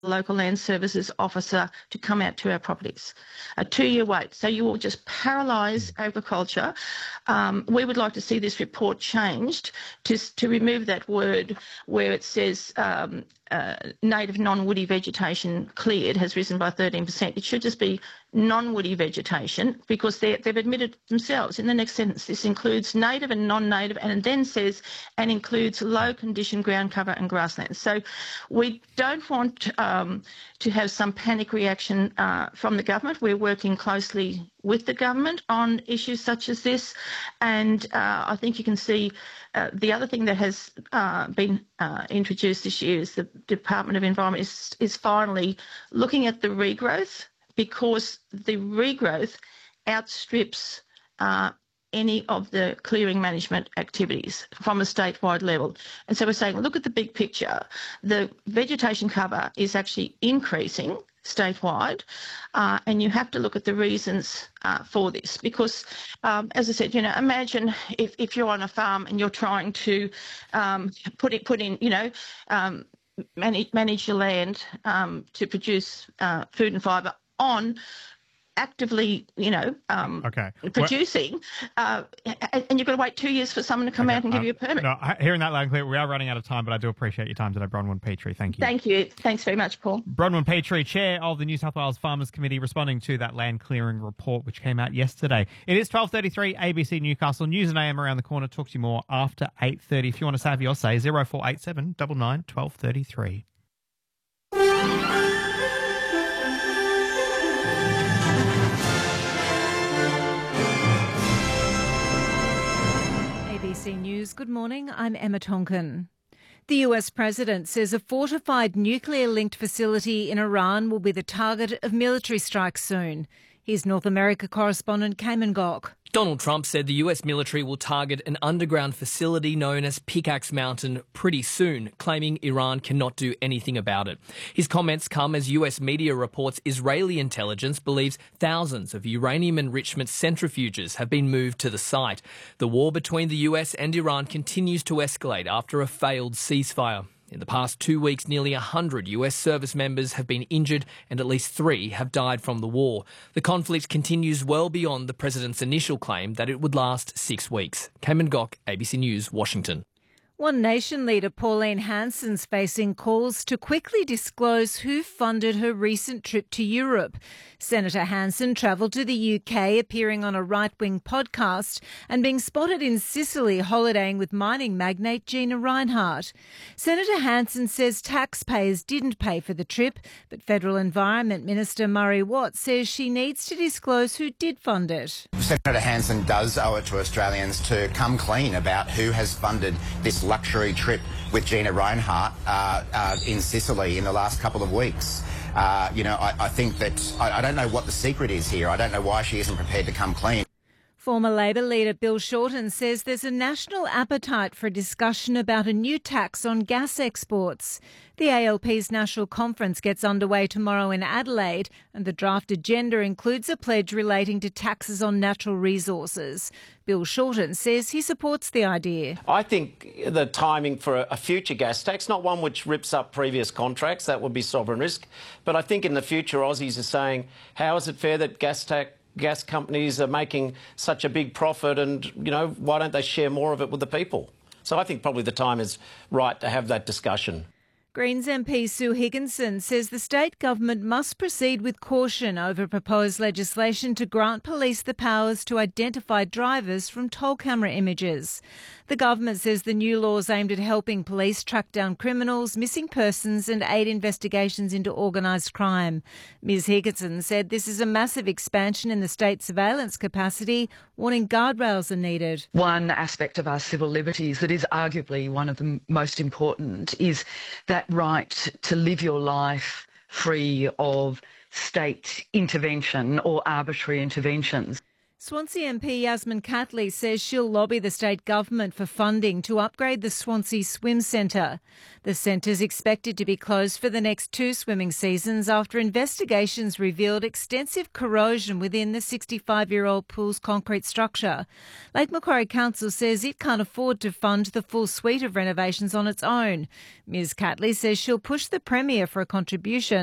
local land services officer to come out to our properties. A 2-year wait. So you will just paralyse agriculture. We would like to see this report changed to remove that word where it says native non-woody vegetation cleared has risen by 13%. It should just be non-woody vegetation, because they've admitted themselves in the next sentence this includes native and non-native, and then says and includes low condition ground cover and grasslands. So we don't want to have some panic reaction from the government. We're working closely with the government on issues such as this, and I think you can see the other thing that has been introduced this year is the Department of Environment is finally looking at the regrowth, because the regrowth outstrips any of the clearing management activities from a statewide level. And so we're saying, look at the big picture. The vegetation cover is actually increasing statewide, and you have to look at the reasons for this, because as I said, imagine if you're on a farm and you're trying to put in manage your land to produce food and fibre on actively, producing, and you've got to wait 2 years for someone to come out and give you a permit. No, hearing that loud and clear, we are running out of time, but I do appreciate your time today, Bronwyn Petrie. Thank you. Thank you. Thanks very much, Paul. Bronwyn Petrie, Chair of the New South Wales Farmers Committee, responding to that land clearing report which came out yesterday. It is 12:33, ABC Newcastle. News and AM around the corner. Talk to you more after 8:30. If you want to have your say, 0487 99 1233. ABC News, good morning, I'm Emma Tonkin. The US President says a fortified nuclear-linked facility in Iran will be the target of military strikes soon. Here's North America correspondent Cayman Gok. Donald Trump said the US military will target an underground facility known as Pickaxe Mountain pretty soon, claiming Iran cannot do anything about it. His comments come as US media reports Israeli intelligence believes thousands of uranium enrichment centrifuges have been moved to the site. The war between the US and Iran continues to escalate after a failed ceasefire. In the past 2 weeks, nearly 100 US service members have been injured and at least 3 have died from the war. The conflict continues well beyond the president's initial claim that it would last 6 weeks. Cayman Gok, ABC News, Washington. One Nation leader Pauline Hanson's facing calls to quickly disclose who funded her recent trip to Europe. Senator Hanson travelled to the UK, appearing on a right-wing podcast and being spotted in Sicily holidaying with mining magnate Gina Rinehart. Senator Hanson says taxpayers didn't pay for the trip, but Federal Environment Minister Murray Watt says she needs to disclose who did fund it. Senator Hanson does owe it to Australians to come clean about who has funded this luxury trip with Gina Rinehart in Sicily in the last couple of weeks. I think that I don't know what the secret is here. I don't know why she isn't prepared to come clean. Former Labor leader Bill Shorten says there's a national appetite for a discussion about a new tax on gas exports. The ALP's national conference gets underway tomorrow in Adelaide, and the draft agenda includes a pledge relating to taxes on natural resources. Bill Shorten says he supports the idea. I think the timing for a future gas tax, not one which rips up previous contracts, that would be sovereign risk, but I think in the future Aussies are saying, how is it fair that gas companies are making such a big profit, and, why don't they share more of it with the people? So I think probably the time is right to have that discussion. Greens MP Sue Higginson says the state government must proceed with caution over proposed legislation to grant police the powers to identify drivers from toll camera images. The government says the new laws aimed at helping police track down criminals, missing persons and aid investigations into organised crime. Ms Higginson said this is a massive expansion in the state's surveillance capacity, warning guardrails are needed. One aspect of our civil liberties that is arguably one of the most important is that right to live your life free of state intervention or arbitrary interventions. Swansea MP Yasmin Catley says she'll lobby the state government for funding to upgrade the Swansea Swim Centre. The centre's expected to be closed for the next 2 swimming seasons after investigations revealed extensive corrosion within the 65-year-old pool's concrete structure. Lake Macquarie Council says it can't afford to fund the full suite of renovations on its own. Ms Catley says she'll push the Premier for a contribution